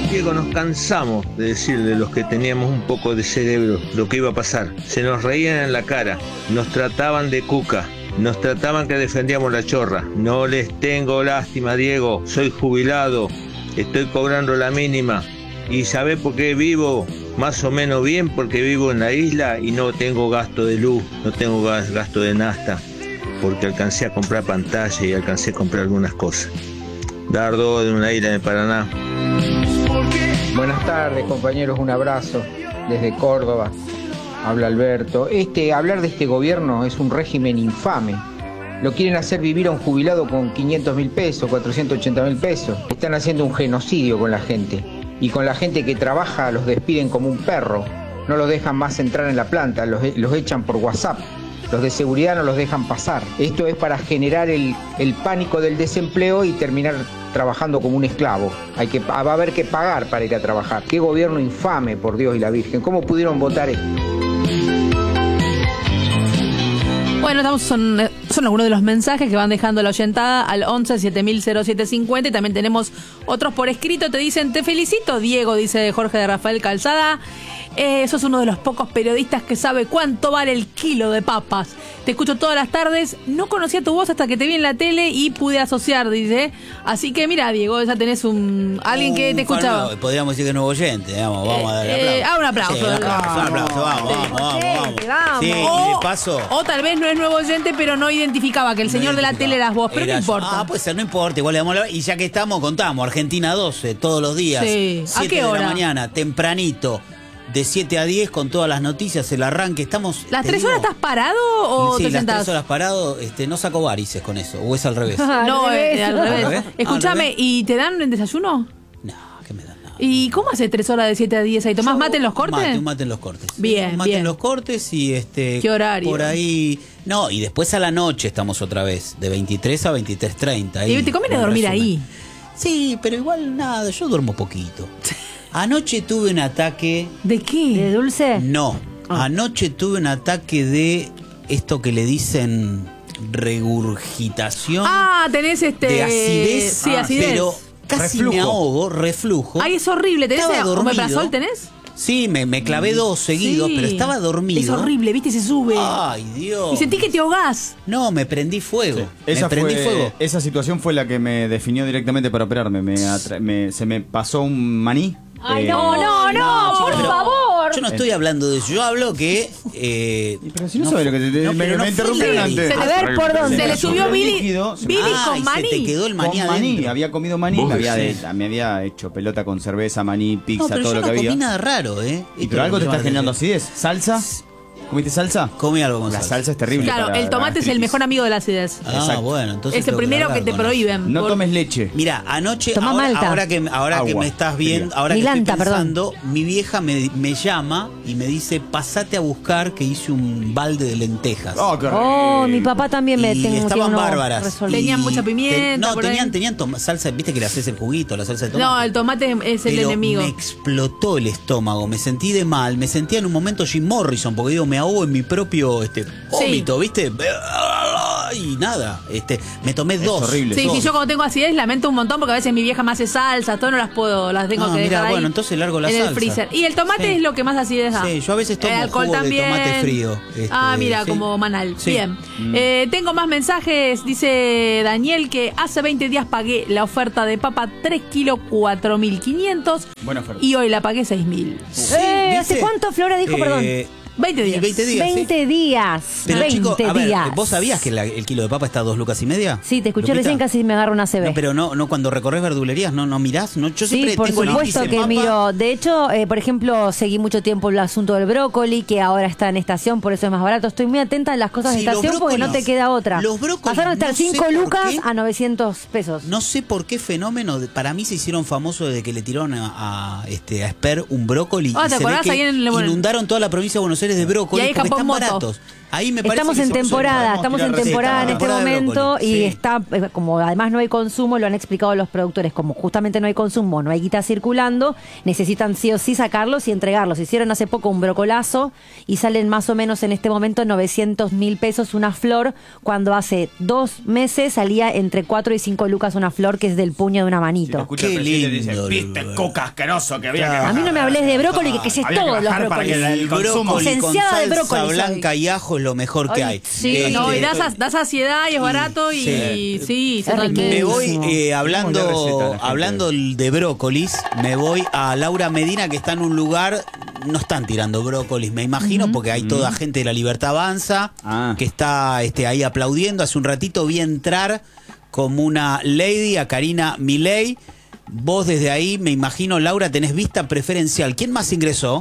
Diego, nos cansamos de decirle a los que teníamos un poco de cerebro lo que iba a pasar. Se nos reían en la cara, nos trataban de cuca, nos trataban que defendíamos la chorra. No les tengo lástima, Diego, soy jubilado, estoy cobrando la mínima. ¿Y sabés por qué vivo más o menos bien? Porque vivo en la isla y no tengo gasto de luz, no tengo gasto de nafta, porque alcancé a comprar pantalla y alcancé a comprar algunas cosas. Dardo, de una isla de Paraná. Buenas tardes, compañeros, un abrazo desde Córdoba. Habla Alberto. Hablar de este gobierno es un régimen infame. Lo quieren hacer vivir a un jubilado con 500.000 pesos, 480.000 pesos. Están haciendo un genocidio con la gente. Y con la gente que trabaja los despiden como un perro. No los dejan más entrar en la planta, los echan por WhatsApp. Los de seguridad no los dejan pasar. Esto es para generar el pánico del desempleo y terminar trabajando como un esclavo. Va a haber que pagar para ir a trabajar. Qué gobierno infame, por Dios y la Virgen. ¿Cómo pudieron votar esto? Bueno, son algunos de los mensajes que van dejando la oyentada al 11 700750 y también tenemos otros por escrito. Te dicen, te felicito, Diego, dice Jorge de Rafael Calzada. Sos uno de los pocos periodistas que sabe cuánto vale el kilo de papas. Te escucho todas las tardes. No conocía tu voz hasta que te vi en la tele y pude asociar, dice. Así que mira, Diego, ya tenés alguien que te escuchaba. Podríamos decir que es nuevo oyente, digamos. Vamos a darle aplauso. Un aplauso. Sí, un aplauso. Vamos. Sí, y de paso. O tal vez no es nuevo oyente, pero no identificaba que el señor de la tele eras vos. Pero no importa. Puede ser, no importa. Igual le damos y ya que estamos, contamos. Argentina 12, todos los días. Sí. 7 ¿A qué hora? de la mañana, tempranito. De 7 a 10 con todas las noticias, el arranque, estamos... ¿Las 3 horas estás parado o sí, te sentás? Sí, las 3 horas parado, no saco varices con eso, o es al revés. No, al revés. Escúchame, ¿Al revés? ¿Y te dan el desayuno? No, ¿qué me dan? No. ¿Y cómo haces 3 horas de 7 a 10 ahí? ¿Tomás mate en los cortes? Un mate en los cortes. Bien, un mate bien. en los cortes y ¿Qué horario? Por ahí... No, y después a la noche estamos otra vez, de 23 a 23:30. ¿Y te conviene dormir ahí? Sí, pero igual nada, yo duermo poquito. Anoche tuve un ataque... ¿De qué? ¿De dulce? No, anoche tuve un ataque de esto que le dicen regurgitación. Tenés de acidez. Sí, acidez. Pero casi me ahogo, reflujo. Ay, es horrible. ¿Tenés omeprazol, tenés? Sí, me clavé 2 seguidos, pero estaba dormido. Es horrible, ¿viste? Se sube. Ay, Dios. Y sentí que te ahogás. No, me prendí fuego. Sí. Fuego. Esa situación fue la que me definió directamente para operarme. Se me pasó un maní. Ay, no, por favor. Yo no estoy hablando de eso. Yo hablo que... pero si no sabes lo que me interrumpieron antes. A ver, ¿por dónde? Se le subió Billy con maní. Se te quedó el maní con maní. adentro. Había comido maní, me había hecho pelota con cerveza, maní, pizza, pero todo yo lo que había. No comí nada raro, Pero algo te está generando acidez. ¿Salsa? ¿Comiste salsa? Comí algo con La salsa es terrible. Claro, el tomate es el mejor amigo de la acidez. Bueno, entonces es el primero que te prohíben. No tomes leche. Mira, anoche, Toma malta. ahora que me estás viendo, ahora que Milanta, estoy pensando, mi vieja me llama y me dice, pasate a buscar que hice un balde de lentejas. Oh, qué rico. Mi papá también me tengo estaban bárbaras. Tenían mucha pimienta. Tenían salsa, viste que le haces el juguito, la salsa de tomate. No, el tomate es el enemigo. Me explotó el estómago, me sentí de mal, me sentía en un momento Jim Morrison, porque digo, me ahogo en mi propio vómito, ¿viste? Y nada, me tomé 2. Horrible. Sí, yo cuando tengo acidez lamento un montón porque a veces mi vieja me hace salsa, todo no las tengo que dejar ahí bueno, entonces largo la en salsa. el freezer. Y el tomate es lo que más acidez da. Sí, yo a veces tomo el alcohol jugo también. de tomate frío. Mira, sí. como Manal. Sí. Bien. Tengo más mensajes. Dice Daniel que hace 20 días pagué la oferta de papa 3 kilos 4.500 Buena oferta. y hoy la pagué 6.000. ¿Hace cuánto Flora dijo, perdón? 20 días. 20 días. 20 días. Pero 20 chico, a ver, días. ¿vos sabías que el kilo de papa está a 2,5 lucas? Sí, te escuché ¿Lupita? recién, casi me agarro una CB. No, pero no cuando recorres verdulerías, no mirás. No, yo Sí, siempre por tengo el supuesto índice que papa. miro. De hecho, por ejemplo, seguí mucho tiempo el asunto del brócoli, que ahora está en estación, por eso es más barato. Estoy muy atenta a las cosas de Sí, los estación porque no te brócolis- queda otra. los brócolis, Pasaron de estar no sé 5 por lucas qué. a 900 pesos. No sé por qué fenómeno, para mí se hicieron famosos desde que le tiraron a Esper un brócoli. Ah, y ¿te se ve acordás? que Ahí en el- inundaron toda la provincia de Buenos Aires talleres de brócoli Y ahí porque Japón están Moto. baratos. Ahí me parece Estamos que en se puede temporada, usar. estamos en tirar temporada en receta. este Temporada de momento brócoli, y sí. está, como además no hay consumo, lo han explicado los productores, como justamente no hay consumo, no hay guita circulando, necesitan sí o sí sacarlos y entregarlos. Hicieron hace poco un brocolazo y salen más o menos en este momento 900.000 pesos una flor, cuando hace 2 meses salía entre 4 y 5 lucas una flor que es del puño de una manito. Escucha Qué el presidente y lindo, dice, viste, Lula. coca asqueroso que había que A bajar. mí no me hables de brócoli, que es Había que todos los bajar para que brócolis. el consumo. Brócoli con Licenciada de salsa brócoli soy. blanca y ajo es lo mejor que Ay, hay. Sí, no, y da saciedad y es barato sí. totalmente. Me voy Démosle receta a hablando la gente. hablando de brócolis, me voy a Laura Medina, que está en un lugar, no están tirando brócolis, me imagino, porque hay toda gente de La Libertad Avanza Ah. que está ahí aplaudiendo. Hace un ratito vi entrar como una lady a Karina Milei. Vos desde ahí, me imagino, Laura, tenés vista preferencial. ¿Quién más ingresó?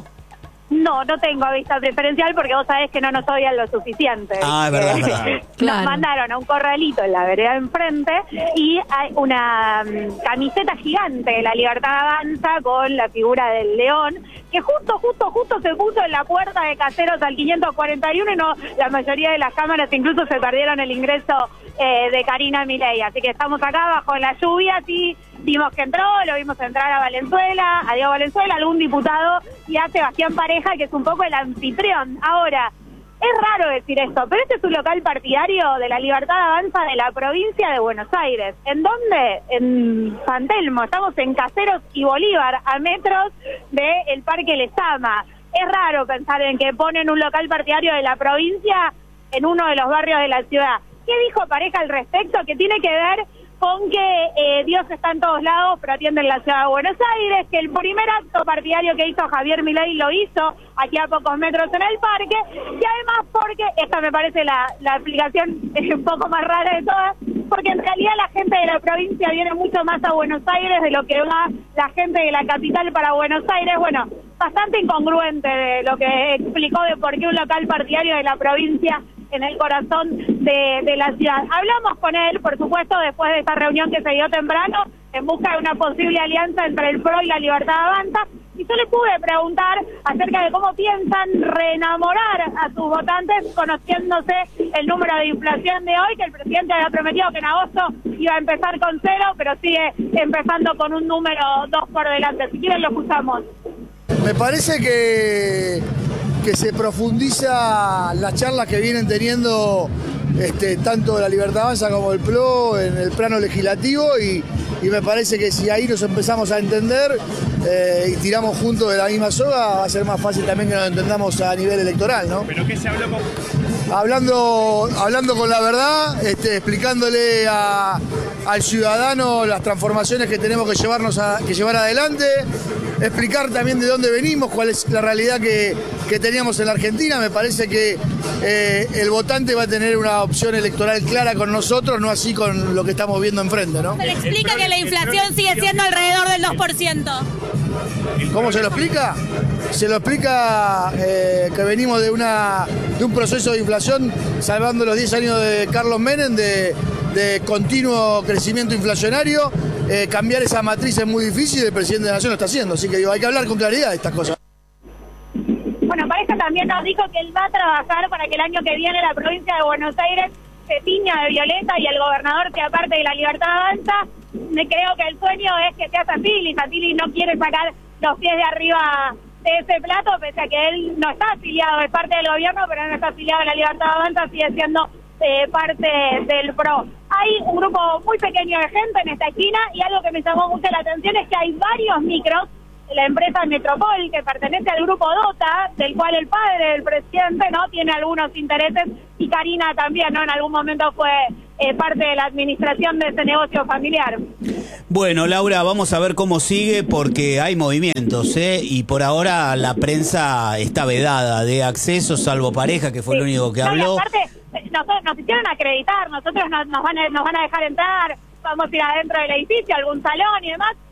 No tengo vista preferencial porque vos sabés que no nos odian lo suficiente. Ah, es verdad, es verdad. Claro. Nos mandaron a un corralito en la vereda enfrente y hay una camiseta gigante de La Libertad Avanza con la figura del león que justo se puso en la puerta de Caseros al 541 y no, la mayoría de las cámaras incluso se perdieron el ingreso de Karina Milei. Así que estamos acá bajo la lluvia, sí. Vimos que entró, lo vimos entrar a Diego Valenzuela, algún diputado y a Sebastián Pareja, que es un poco el anfitrión. Ahora, es raro decir esto, pero este es un local partidario de La Libertad Avanza de la provincia de Buenos Aires. ¿En dónde? En San Telmo. Estamos en Caseros y Bolívar, a metros del Parque Lezama. Es raro pensar en que ponen un local partidario de la provincia en uno de los barrios de la ciudad. ¿Qué dijo Pareja al respecto? Que tiene que ver con que Dios está en todos lados, pero atiende en la ciudad de Buenos Aires, que el primer acto partidario que hizo Javier Milei lo hizo aquí a pocos metros en el parque, y además porque, esta me parece la explicación un poco más rara de todas, porque en realidad la gente de la provincia viene mucho más a Buenos Aires de lo que va la gente de la capital para Buenos Aires. Bueno, bastante incongruente de lo que explicó de por qué un local partidario de la provincia en el corazón de la ciudad. Hablamos con él, por supuesto, después de esta reunión que se dio temprano, en busca de una posible alianza entre el PRO y La Libertad Avanza, y yo le pude preguntar acerca de cómo piensan reenamorar a sus votantes, conociéndose el número de inflación de hoy, que el presidente había prometido que en agosto iba a empezar con 0, pero sigue empezando con un número 2 por delante. Si quieren lo escuchamos. Me parece que se profundiza las charlas que vienen teniendo tanto La Libertad Avanza como el PRO en el plano legislativo y me parece que si ahí nos empezamos a entender y tiramos juntos de la misma soga, va a ser más fácil también que nos entendamos a nivel electoral, ¿no? ¿Pero qué se habló con...? Hablando con la verdad, explicándole al ciudadano las transformaciones que tenemos que llevar adelante, explicar también de dónde venimos, cuál es la realidad que teníamos en la Argentina. Me parece que el votante va a tener una opción electoral clara con nosotros, no así con lo que estamos viendo enfrente, ¿no? Se le explica que la inflación sigue siendo alrededor del 2%. ¿Cómo se lo explica? Se lo explica que venimos de un proceso de inflación, salvando los 10 años de Carlos Menem, de continuo crecimiento inflacionario. Cambiar esa matriz es muy difícil y el presidente de la Nación lo está haciendo. Así que hay que hablar con claridad de estas cosas. Bueno, Pareja también nos dijo que él va a trabajar para que el año que viene la provincia de Buenos Aires se tiña de violeta y el gobernador sea parte de La Libertad Avanza. Creo que el sueño es que sea Santilli. Santilli no quiere sacar los pies de arriba de ese plato, pese a que él no está afiliado, es parte del gobierno, pero no está afiliado a La Libertad Avanza, sigue siendo parte del PRO. Hay un grupo muy pequeño de gente en esta esquina y algo que me llamó mucho la atención es que hay varios micros de la empresa Metropol, que pertenece al grupo DOTA, del cual el padre del presidente no tiene algunos intereses, y Karina también, ¿no? En algún momento fue parte de la administración de ese negocio familiar. Bueno, Laura, vamos a ver cómo sigue porque hay movimientos, y por ahora la prensa está vedada de acceso, salvo Pareja, que fue el único que habló. Y aparte, nos hicieron acreditar, nosotros nos van a dejar entrar, vamos a ir adentro del edificio, algún salón y demás,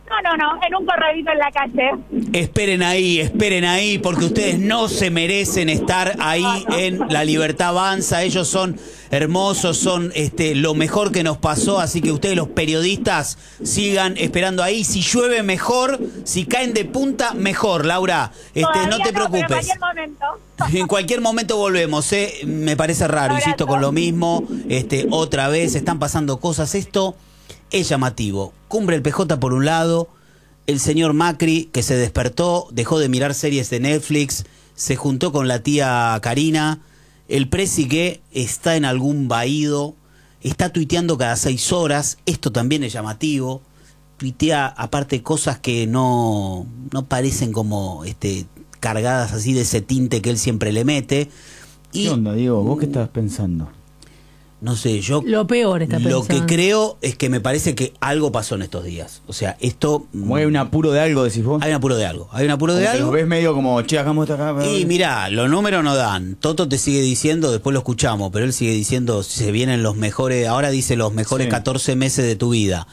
No, en un corralito en la calle. Esperen ahí, porque ustedes no se merecen estar ahí en La Libertad Avanza. Ellos son hermosos, son lo mejor que nos pasó, así que ustedes, los periodistas, sigan esperando ahí. Si llueve, mejor. Si caen de punta, mejor, Laura. No te preocupes. Pero en cualquier momento. En cualquier momento volvemos, me parece raro, insisto con lo mismo. Otra vez están pasando cosas. Esto es llamativo. Cumbre el PJ por un lado, el señor Macri, que se despertó, dejó de mirar series de Netflix, se juntó con la tía Karina, el presi que está en algún vaído, está tuiteando cada 6 horas, esto también es llamativo, tuitea aparte cosas que no parecen como cargadas así de ese tinte que él siempre le mete. ¿Qué onda, Diego? ¿Vos qué estabas pensando? No sé, yo lo peor está pensando. Lo que creo es que me parece que algo pasó en estos días. O sea, esto... ¿Cómo hay un apuro de algo, decís vos? Hay un apuro de algo. Lo ves medio como, che, hagamos esta acá. Y mirá, los números no dan. Toto te sigue diciendo, después lo escuchamos, pero él sigue diciendo, se vienen los mejores, ahora dice los mejores 14 meses de tu vida.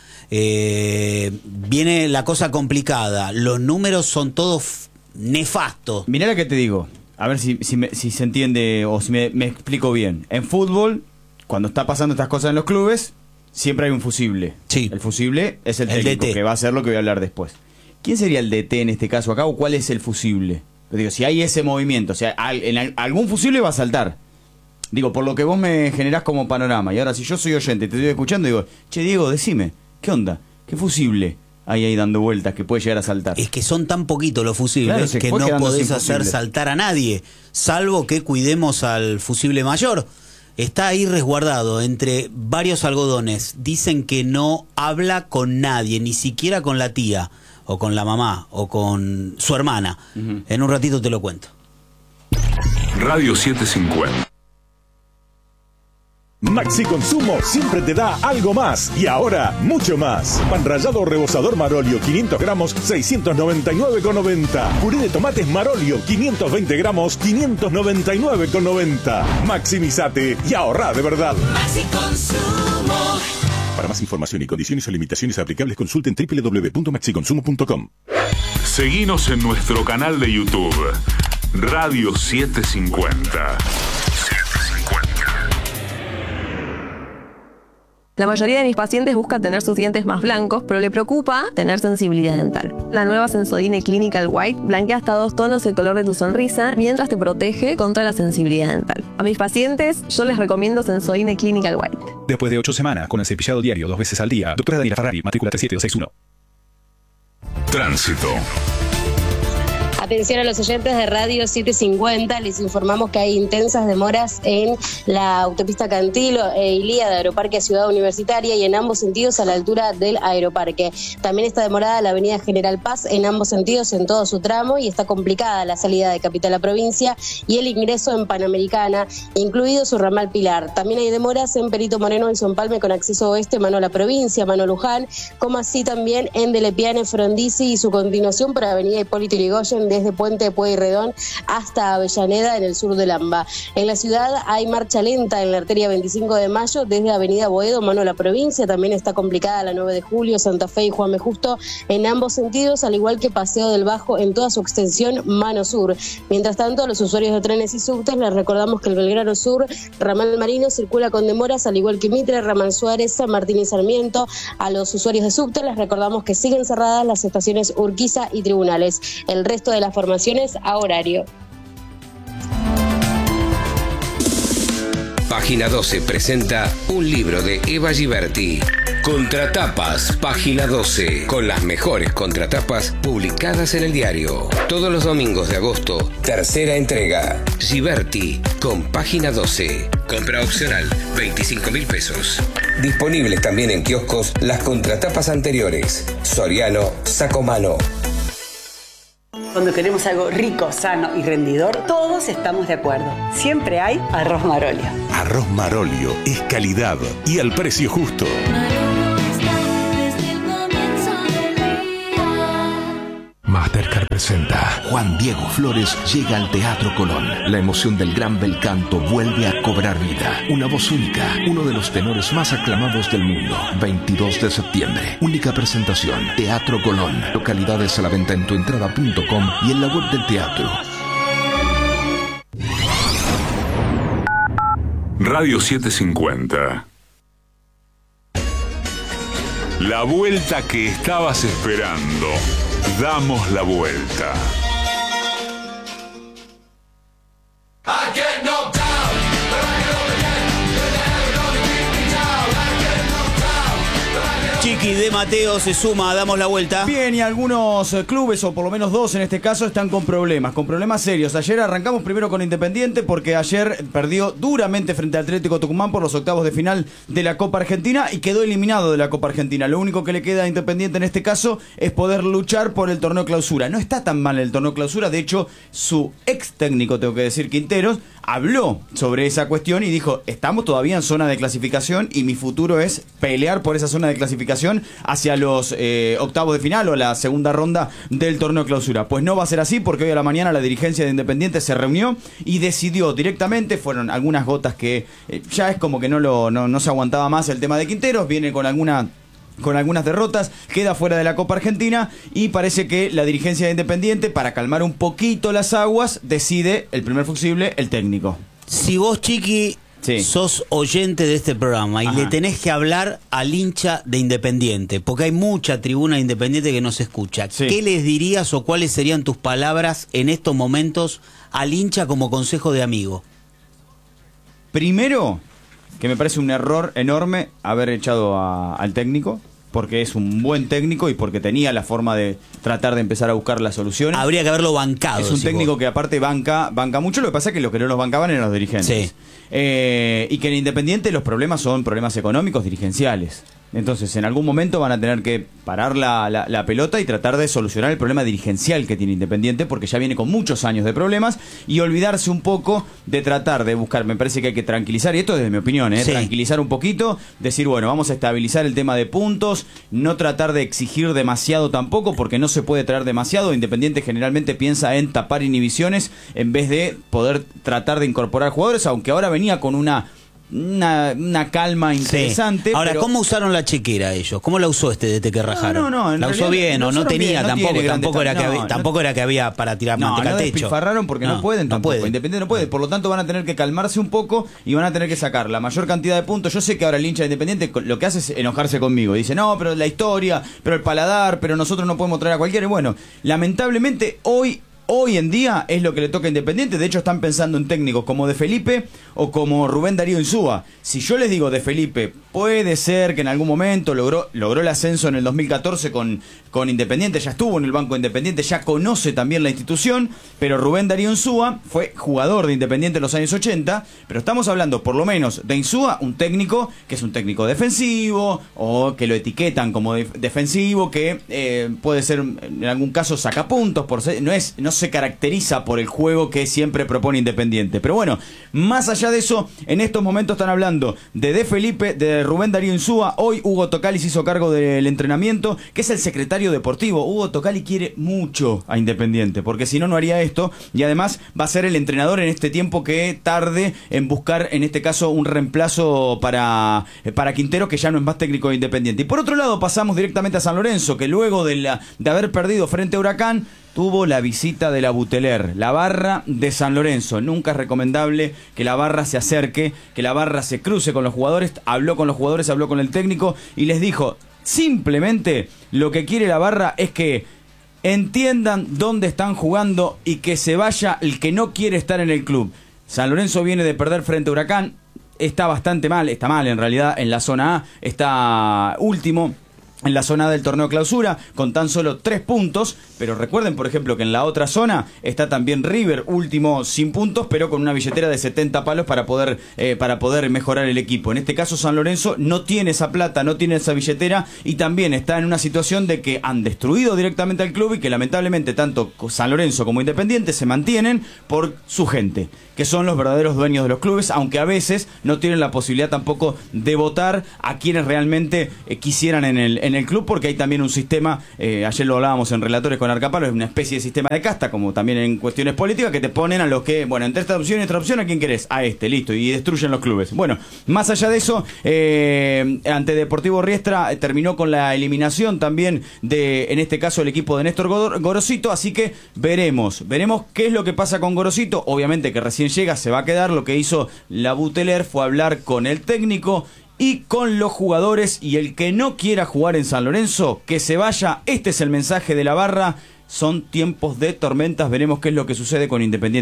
Viene la cosa complicada. Los números son todos nefastos. Mirá lo que te digo. A ver si se entiende o si me explico bien. En fútbol, cuando está pasando estas cosas en los clubes, siempre hay un fusible. Sí. El fusible es el técnico, DT, que va a hacer lo que voy a hablar después. ¿Quién sería el DT en este caso acá o cuál es el fusible? Pero digo, si hay ese movimiento, o sea, algún fusible va a saltar. Digo, por lo que vos me generás como panorama. Y ahora, si yo soy oyente y te estoy escuchando, digo, che, Diego, decime, ¿qué onda? ¿Qué fusible hay ahí dando vueltas que puede llegar a saltar? Es que son tan poquitos los fusibles, claro, que no podés hacer saltar a nadie, salvo que cuidemos al fusible mayor. Está ahí resguardado entre varios algodones. Dicen que no habla con nadie, ni siquiera con la tía, o con la mamá, o con su hermana. En un ratito te lo cuento. Radio 750. Maxi Consumo siempre te da algo más y ahora mucho más. Pan rallado rebozador Marolio 500 gramos 699,90. Puré de tomates Marolio 520 gramos 599,90. Maximizate y ahorrá de verdad. Maxi Consumo. Para más información y condiciones o limitaciones aplicables consulten www.maxiconsumo.com. Seguinos en nuestro canal de YouTube Radio 750. La mayoría de mis pacientes busca tener sus dientes más blancos, pero le preocupa tener sensibilidad dental. La nueva Sensodyne Clinical White blanquea hasta 2 tonos el color de tu sonrisa, mientras te protege contra la sensibilidad dental. A mis pacientes, yo les recomiendo Sensodyne Clinical White. Después de 8 semanas, con el cepillado diario 2 veces al día, doctora Daniela Ferrari, matrícula 37261. Tránsito. Atención a los oyentes de Radio 750, les informamos que hay intensas demoras en la autopista Cantilo e Ilíada, Aeroparque a Ciudad Universitaria, y en ambos sentidos a la altura del Aeroparque. También está demorada la avenida General Paz en ambos sentidos en todo su tramo, y está complicada la salida de Capital a Provincia y el ingreso en Panamericana, incluido su ramal Pilar. También hay demoras en Perito Moreno y Son Palme con acceso oeste, mano a la provincia, mano a Luján, como así también en Delepiane, Frondizi y su continuación por avenida Hipólito Yrigoyen desde Puente de Pueyrredón hasta Avellaneda en el sur de Lamba. En la ciudad hay marcha lenta en la arteria 25 de Mayo desde avenida Boedo, mano a la provincia. También está complicada la 9 de Julio, Santa Fe y Juan B. Justo en ambos sentidos, al igual que Paseo del Bajo en toda su extensión, mano sur. Mientras tanto, a los usuarios de trenes y subtes les recordamos que el Belgrano Sur, ramal Marino, circula con demoras, al igual que Mitre, ramal Suárez, San Martín y Sarmiento. A los usuarios de subte les recordamos que siguen cerradas las estaciones Urquiza y Tribunales. El resto de las formaciones a horario. Página 12 presenta un libro de Eva Giberti. Contratapas, Página 12, con las mejores contratapas publicadas en el diario. Todos los domingos de agosto, tercera entrega. Giberti, con Página 12. Compra opcional, 25.000 pesos. Disponibles también en kioscos las contratapas anteriores. Soriano, Sacomano. Cuando queremos algo rico, sano y rendidor, todos estamos de acuerdo. Siempre hay arroz Marolio. Arroz Marolio es calidad y al precio justo. Mastercard presenta Juan Diego Flores llega al Teatro Colón. La emoción del gran bel canto vuelve a cobrar vida. Una voz única, uno de los tenores más aclamados del mundo. 22 de septiembre, única presentación. Teatro Colón. Localidades a la venta en tuentrada.com y en la web del teatro. Radio 750. La vuelta que estabas esperando. Damos la vuelta. Chiqui de Mateo se suma, damos la vuelta. Bien, y algunos clubes, o por lo menos dos en este caso, están con problemas serios. Ayer arrancamos primero con Independiente porque ayer perdió duramente frente al Atlético Tucumán por los octavos de final de la Copa Argentina y quedó eliminado de la Copa Argentina. Lo único que le queda a Independiente en este caso es poder luchar por el torneo clausura. No está tan mal el torneo clausura, de hecho su ex técnico, tengo que decir, Quinteros, habló sobre esa cuestión y dijo, estamos todavía en zona de clasificación y mi futuro es pelear por esa zona de clasificación hacia los octavos de final o la segunda ronda del torneo clausura. Pues no va a ser así porque hoy a la mañana la dirigencia de Independiente se reunió y decidió directamente, fueron algunas gotas que ya es como que no se aguantaba más el tema de Quinteros, viene con algunas derrotas, queda fuera de la Copa Argentina y parece que la dirigencia de Independiente, para calmar un poquito las aguas, decide el primer fusible, el técnico. Si vos, Chiqui, sos oyente de este programa y le tenés que hablar al hincha de Independiente, porque hay mucha tribuna de Independiente que nos escucha, ¿qué les dirías o cuáles serían tus palabras en estos momentos al hincha como consejo de amigo? Primero, que me parece un error enorme haber echado al técnico, porque es un buen técnico y porque tenía la forma de tratar de empezar a buscar las soluciones. Habría que haberlo bancado. Es un técnico que aparte banca mucho, lo que pasa es que los que no los bancaban eran los dirigentes. Sí. Y que en Independiente los problemas son problemas económicos dirigenciales. Entonces en algún momento van a tener que parar la pelota y tratar de solucionar el problema dirigencial que tiene Independiente, porque ya viene con muchos años de problemas, y olvidarse un poco de tratar de buscar, me parece que hay que tranquilizar, y esto desde mi opinión, tranquilizar un poquito, decir, bueno, vamos a estabilizar el tema de puntos, no tratar de exigir demasiado tampoco, porque no se puede traer demasiado. Independiente generalmente piensa en tapar inhibiciones en vez de poder tratar de incorporar jugadores, aunque ahora venía con una calma interesante. Sí. Ahora, pero... ¿cómo usaron la chequera ellos? ¿Cómo la usó este DT que rajaron? No, ¿La usó bien o no tenía? Tampoco era que había para tirar manteca al techo. Despilfarraron porque no pueden tampoco. Independiente no puede. Por lo tanto, van a tener que calmarse un poco y van a tener que sacar la mayor cantidad de puntos. Yo sé que ahora el hincha de Independiente lo que hace es enojarse conmigo. Dice, no, pero la historia, pero el paladar, pero nosotros no podemos traer a cualquiera. Y bueno, lamentablemente hoy en día es lo que le toca a Independiente. De hecho están pensando en técnicos como De Felipe o como Rubén Darío Insúa. Si yo les digo De Felipe, puede ser que en algún momento logró el ascenso en el 2014 con Independiente, ya estuvo en el banco de Independiente, ya conoce también la institución, pero Rubén Darío Insúa fue jugador de Independiente en los años 80, pero estamos hablando por lo menos de Insúa, un técnico que es un técnico defensivo, o que lo etiquetan como defensivo, que puede ser en algún caso sacapuntos, no se caracteriza por el juego que siempre propone Independiente. Pero bueno, más allá de eso, en estos momentos están hablando de Felipe, de Rubén Darío Insúa. Hoy Hugo Tocali se hizo cargo del entrenamiento, que es el secretario deportivo. Hugo Tocali quiere mucho a Independiente, porque si no, no haría esto, y además va a ser el entrenador en este tiempo que tarde en buscar, en este caso, un reemplazo para Quintero, que ya no es más técnico de Independiente. Y por otro lado, pasamos directamente a San Lorenzo, que luego de haber perdido frente a Huracán, tuvo la visita de la Buteler, la barra de San Lorenzo. Nunca es recomendable que la barra se acerque, que la barra se cruce con los jugadores. Habló con los jugadores, habló con el técnico y les dijo, simplemente lo que quiere la barra es que entiendan dónde están jugando y que se vaya el que no quiere estar en el club. San Lorenzo viene de perder frente a Huracán, está bastante mal, está mal en realidad en la zona A, está último en la zona del torneo clausura, con tan solo 3 puntos, pero recuerden, por ejemplo, que en la otra zona está también River, último sin puntos, pero con una billetera de 70 palos para poder mejorar el equipo. En este caso, San Lorenzo no tiene esa plata, no tiene esa billetera, y también está en una situación de que han destruido directamente al club y que lamentablemente tanto San Lorenzo como Independiente se mantienen por su gente. que son los verdaderos dueños de los clubes, aunque a veces no tienen la posibilidad tampoco de votar a quienes realmente quisieran en el club, porque hay también un sistema, ayer lo hablábamos en Relatores con Arcapalo, es una especie de sistema de casta, como también en cuestiones políticas, que te ponen a los que, bueno, entre esta opción y esta opción, ¿a quién querés? A este, listo, y destruyen los clubes. Bueno, más allá de eso, ante Deportivo Riestra terminó con la eliminación también de, en este caso, el equipo de Néstor Gorosito, así que veremos qué es lo que pasa con Gorosito. Obviamente que recién llega, se va a quedar. Lo que hizo la Buteler fue hablar con el técnico y con los jugadores, y el que no quiera jugar en San Lorenzo, que se vaya. Este es el mensaje de la barra. Son tiempos de tormentas, veremos qué es lo que sucede con Independiente.